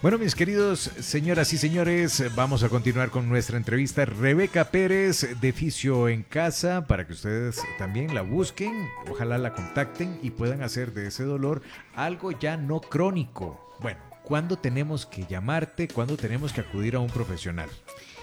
Bueno, mis queridos señoras y señores, vamos a continuar con nuestra entrevista. Rebeca Pérez de Fisio en Casa, para que ustedes también la busquen, ojalá la contacten y puedan hacer de ese dolor algo ya no crónico. Bueno, ¿cuándo tenemos que llamarte? ¿Cuándo tenemos que acudir a un profesional?